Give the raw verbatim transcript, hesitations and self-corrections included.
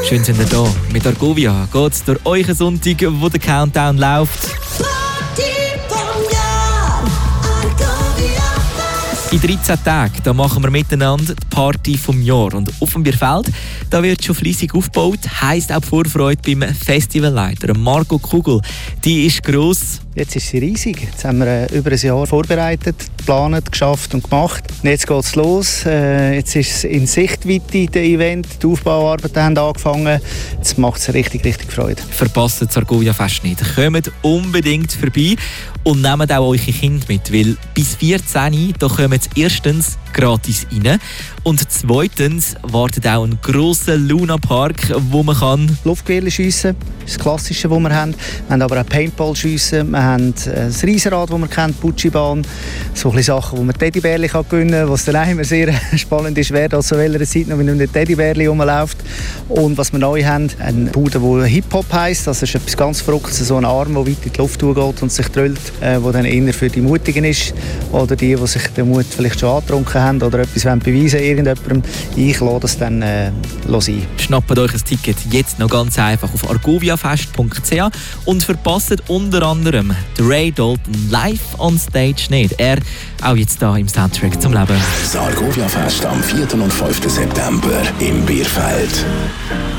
Schön sind ihr da. Mit Argovia geht es durch euren Sonntag, wo der Countdown läuft. In dreizehn Tagen da machen wir miteinander die Party vom Jahr. Und auf dem Bierfeld da wird schon fleissig aufgebaut. Heisst auch die Vorfreude beim Festivalleiter Marco Kugel. Die ist gross. Jetzt ist sie riesig. Jetzt haben wir äh, über ein Jahr vorbereitet, geplant, geschafft und gemacht. Und jetzt geht es los. Äh, jetzt ist es in Sichtweite, der Event. Die Aufbauarbeiten haben angefangen. Jetzt macht es richtig, richtig Freude. Verpasst das Argovia Fest nicht. Kommt unbedingt vorbei und nehmt auch eure Kinder mit, weil bis vierzehn da kommen sie erstens gratis rein und zweitens wartet auch ein grosser Luna-Park, wo man kann Luftgewehr schiessen, das ist das Klassische, das wir haben. Wir haben aber auch Paintball schiessen, wir haben das Riesenrad, das man kennt, Putschi-Bahn, so ein Sachen, wo man Teddybärli gewinnen kann, was dann auch immer sehr spannend ist, wer da zu welcher Zeit noch mit einem Teddybärli rumläuft. Und was wir neu haben, eine Bude, die Hip-Hop heisst, das ist etwas ganz Verrücktes, so ein Arm, der weit in die Luft geht und sich drüllt, äh, wo dann eher für die Mutigen ist oder die, die sich den Mut vielleicht schon angetrunken haben oder etwas beweisen wollen, irgendjemandem. Ich lasse das dann äh, sein. Schnappt euch ein Ticket jetzt noch ganz einfach auf argoviafest punkt c h und verpasst unter anderem Ray Dalton live on stage nicht. Er auch jetzt da im Soundtrack zum Leben. Das Argovia Fest am vierten und fünften September im Bierfeld.